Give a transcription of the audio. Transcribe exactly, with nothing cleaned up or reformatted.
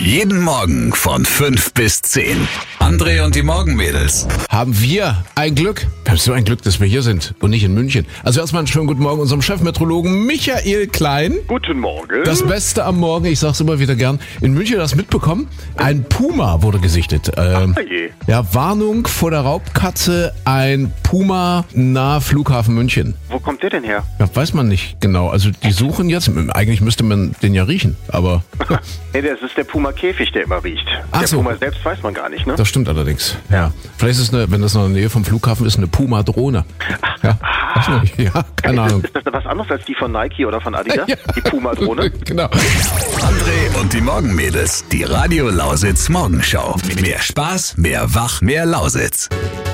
Jeden Morgen von fünf bis zehn. André und die Morgenmädels. Haben wir ein Glück. Wir haben so ein Glück, dass wir hier sind und nicht in München. Also erstmal einen schönen guten Morgen unserem Chefmeteorologen Michael Klein. Guten Morgen. Das Beste am Morgen, ich sag's immer wieder gern. In München hast du mitbekommen, ein Puma wurde gesichtet. Ähm, Ach je. ja, Warnung vor der Raubkatze, ein Puma nahe Flughafen München. Wo kommt der denn her? Ja, weiß man nicht genau. Also die suchen jetzt, eigentlich müsste man den ja riechen, aber Nee, das ist der Puma-Käfig, der immer riecht. Ach der so. Puma selbst weiß man gar nicht, ne? das stimmt allerdings. Ja. Vielleicht ist es eine, wenn das in der Nähe vom Flughafen ist, eine Puma-Drohne. Ja, weiß man nicht. Ja, keine Ahnung. Ist das was anderes als die von Nike oder von Adidas? Ja. Die Puma-Drohne? Genau. André und die Morgenmädels. Die Radio Lausitz Morgenschau. Mehr Spaß, mehr Wach, mehr Lausitz.